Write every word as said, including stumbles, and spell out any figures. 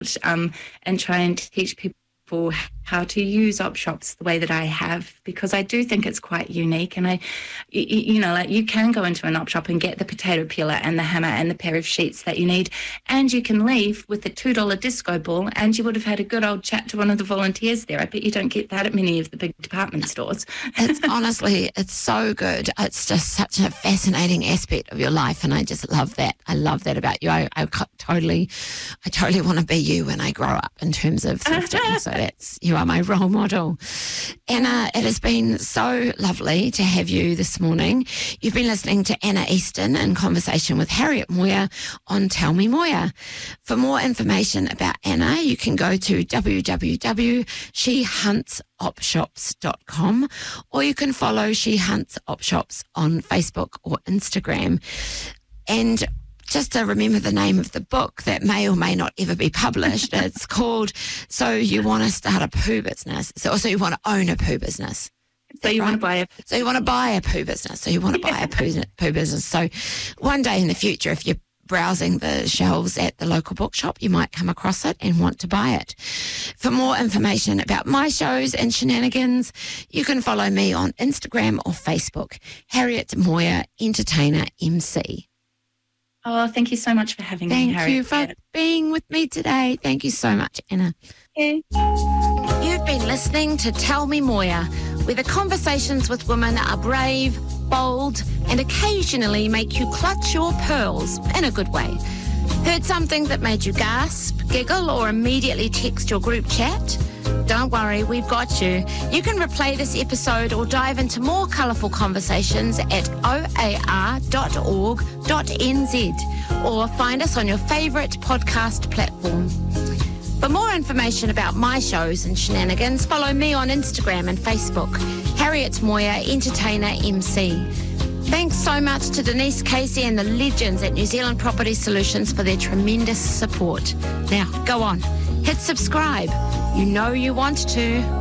um, and try and teach people how to use op shops the way that I have, because I do think it's quite unique. And I, you, you know, like you can go into an op shop and get the potato peeler and the hammer and the pair of sheets that you need, and you can leave with the two dollar disco ball, and you would have had a good old chat to one of the volunteers there. I bet you don't get that at many of the big department stores. It's honestly, it's so good. It's just such a fascinating aspect of your life, and I just love that. I love that about you. I, I totally, I totally want to be you when I grow up in terms of thrifting. So that's, you are my role model. Anna, it has been so lovely to have you this morning. You've been listening to Anna Easton in conversation with Harriet Moir on Tell Me Moir. For more information about Anna, you can go to w w w dot she hunts op shops dot com, or you can follow She Hunts Op Shops on Facebook or Instagram. And just to remember the name of the book that may or may not ever be published, it's called So You Want to Start a Poo Business. So, so you want to own a poo business. So you right? want to buy a So you want to buy a poo business. So you want to buy a poo, poo business. So one day in the future, if you're browsing the shelves at the local bookshop, you might come across it and want to buy it. For more information about my shows and shenanigans, you can follow me on Instagram or Facebook, Harriet Moir Entertainer M C. Oh, thank you so much for having thank me, Harriet. Thank you for being with me today. Thank you so much, Anna. Okay. You've been listening to Tell Me Moir, where the conversations with women are brave, bold, and occasionally make you clutch your pearls in a good way. Heard something that made you gasp, giggle, or immediately text your group chat? Don't worry, we've got you. You can replay this episode or dive into more colourful conversations at o a r dot org dot n z or find us on your favourite podcast platform. For more information about my shows and shenanigans, follow me on Instagram and Facebook, Harriet Moir Entertainer M C. Thanks so much to Denise Casey and the legends at New Zealand Property Solutions for their tremendous support. Now, go on, hit subscribe. You know you want to.